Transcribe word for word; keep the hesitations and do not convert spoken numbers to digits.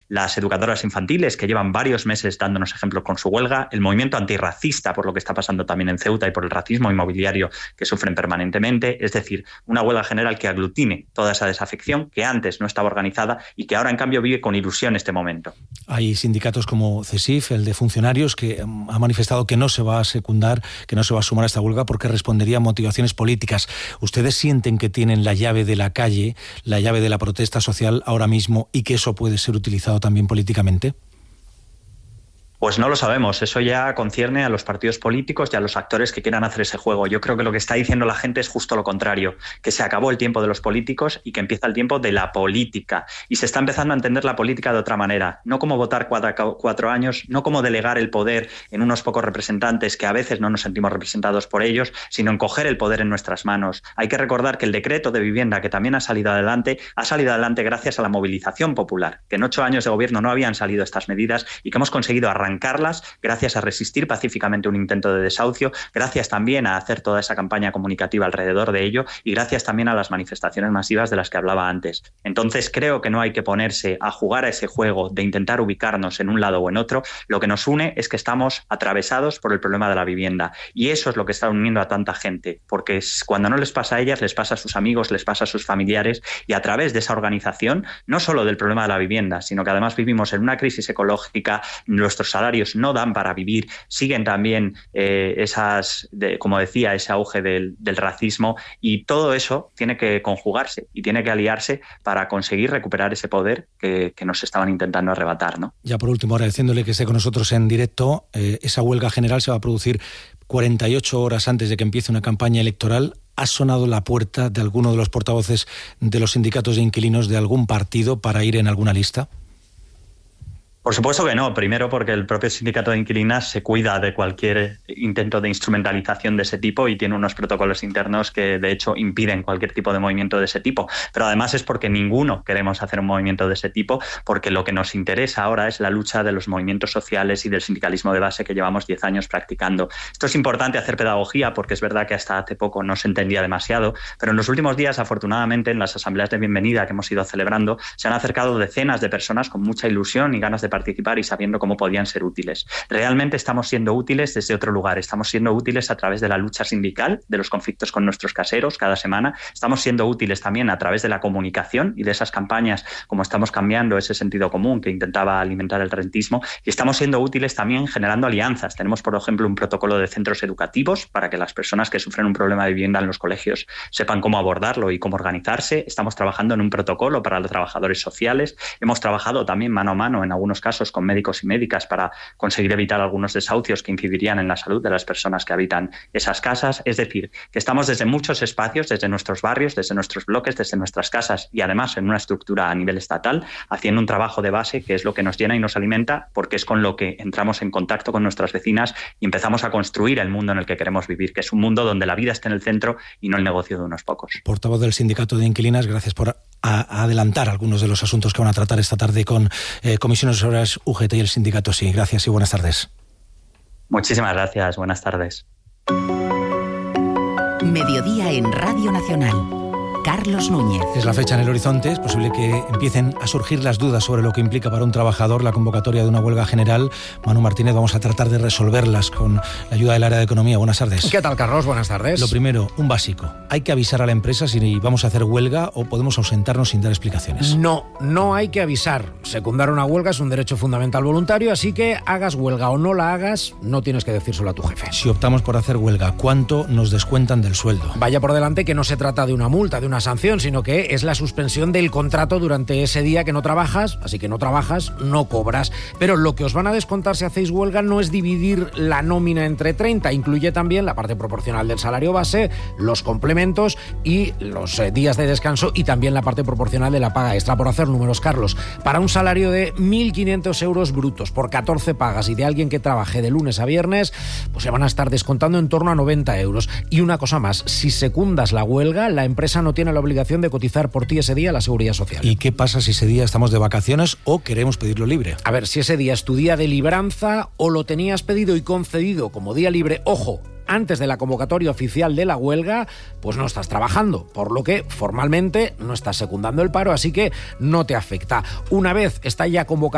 las educadoras infantiles, que llevan varios meses dándonos ejemplos con su huelga, el movimiento antirracista por lo que está pasando también en Ceuta y por el racismo inmobiliario que sufren permanentemente, es decir, una huelga general que aglutine toda esa desafección que antes no estaba organizada y que ahora en cambio vive con ilusión este momento. Hay sindicatos como CESIF, el de funcionarios, que ha manifestado que no se va a secundar, que no se va a sumar a esta huelga porque respondería a motivaciones políticas. ¿Ustedes sienten que tienen la llave de la calle, la llave de la protesta social ahora mismo y que eso puede ser utilizado también políticamente? Pues no lo sabemos, eso ya concierne a los partidos políticos y a los actores que quieran hacer ese juego. Yo creo que lo que está diciendo la gente es justo lo contrario, que se acabó el tiempo de los políticos y que empieza el tiempo de la política. Y se está empezando a entender la política de otra manera, no como votar cada cuatro años, no como delegar el poder en unos pocos representantes que a veces no nos sentimos representados por ellos, sino en coger el poder en nuestras manos. Hay que recordar que el decreto de vivienda, que también ha salido adelante, ha salido adelante gracias a la movilización popular, que en ocho años de gobierno no habían salido estas medidas y que hemos conseguido arrancar arrancarlas gracias a resistir pacíficamente un intento de desahucio, gracias también a hacer toda esa campaña comunicativa alrededor de ello y gracias también a las manifestaciones masivas de las que hablaba antes. Entonces creo que no hay que ponerse a jugar a ese juego de intentar ubicarnos en un lado o en otro. Lo que nos une es que estamos atravesados por el problema de la vivienda y eso es lo que está uniendo a tanta gente, porque cuando no les pasa a ellas, les pasa a sus amigos, les pasa a sus familiares y a través de esa organización, no solo del problema de la vivienda, sino que además vivimos en una crisis ecológica, nuestros salarios no dan para vivir, siguen también eh, esas, de, como decía, ese auge del, del racismo y todo eso tiene que conjugarse y tiene que aliarse para conseguir recuperar ese poder que, que nos estaban intentando arrebatar, ¿no? Ya por último, agradeciéndole que esté con nosotros en directo, eh, esa huelga general se va a producir cuarenta y ocho horas antes de que empiece una campaña electoral. ¿Ha sonado la puerta de alguno de los portavoces de los sindicatos de inquilinos de algún partido para ir en alguna lista? Por supuesto que no. Primero porque el propio sindicato de inquilinas se cuida de cualquier intento de instrumentalización de ese tipo y tiene unos protocolos internos que de hecho impiden cualquier tipo de movimiento de ese tipo. Pero además es porque ninguno queremos hacer un movimiento de ese tipo, porque lo que nos interesa ahora es la lucha de los movimientos sociales y del sindicalismo de base que llevamos diez años practicando. Esto es importante hacer pedagogía porque es verdad que hasta hace poco no se entendía demasiado, pero en los últimos días afortunadamente en las asambleas de bienvenida que hemos ido celebrando se han acercado decenas de personas con mucha ilusión y ganas de participar y sabiendo cómo podían ser útiles. Realmente estamos siendo útiles desde otro lugar, estamos siendo útiles a través de la lucha sindical, de los conflictos con nuestros caseros cada semana, estamos siendo útiles también a través de la comunicación y de esas campañas como estamos cambiando ese sentido común que intentaba alimentar el rentismo y estamos siendo útiles también generando alianzas. Tenemos, por ejemplo, un protocolo de centros educativos para que las personas que sufren un problema de vivienda en los colegios sepan cómo abordarlo y cómo organizarse. Estamos trabajando en un protocolo para los trabajadores sociales. Hemos trabajado también mano a mano en algunos casos con médicos y médicas para conseguir evitar algunos desahucios que incidirían en la salud de las personas que habitan esas casas. Es decir, que estamos desde muchos espacios, desde nuestros barrios, desde nuestros bloques, desde nuestras casas y además en una estructura a nivel estatal, haciendo un trabajo de base que es lo que nos llena y nos alimenta porque es con lo que entramos en contacto con nuestras vecinas y empezamos a construir el mundo en el que queremos vivir, que es un mundo donde la vida esté en el centro y no el negocio de unos pocos. Portavoz del Sindicato de Inquilinas, gracias por a adelantar algunos de los asuntos que van a tratar esta tarde con eh, Comisiones Obreras, U G T y el sindicato. Sí, gracias y buenas tardes. Muchísimas gracias, buenas tardes. Mediodía en Radio Nacional. Carlos Núñez. Es la fecha en el horizonte, es posible que empiecen a surgir las dudas sobre lo que implica para un trabajador la convocatoria de una huelga general. Manu Martínez, vamos a tratar de resolverlas con la ayuda del área de economía. Buenas tardes. ¿Qué tal, Carlos? Buenas tardes. Lo primero, un básico. ¿Hay que avisar a la empresa si vamos a hacer huelga o podemos ausentarnos sin dar explicaciones? No, no hay que avisar. Secundar una huelga es un derecho fundamental voluntario, así que hagas huelga o no la hagas, no tienes que decírselo a tu jefe. Si optamos por hacer huelga, ¿cuánto nos descuentan del sueldo? Vaya por delante que no se trata de una multa, de una sanción, sino que es la suspensión del contrato durante ese día que no trabajas, así que no trabajas, no cobras. Pero lo que os van a descontar si hacéis huelga no es dividir la nómina entre treinta, incluye también la parte proporcional del salario base, los complementos y los eh, días de descanso y también la parte proporcional de la paga extra. Por hacer números, Carlos, para un salario de mil quinientos euros brutos por catorce pagas y de alguien que trabaje de lunes a viernes, pues se van a estar descontando en torno a noventa euros. Y una cosa más, si secundas la huelga, la empresa no tiene la obligación de cotizar por ti ese día a la Seguridad Social. ¿Y qué pasa si ese día estamos de vacaciones o queremos pedirlo libre? A ver, si ese día es tu día de libranza o lo tenías pedido y concedido como día libre, ojo, antes de la convocatoria oficial de la huelga, pues no estás trabajando, por lo que formalmente no estás secundando el paro, así que no te afecta. Una vez está ya convocado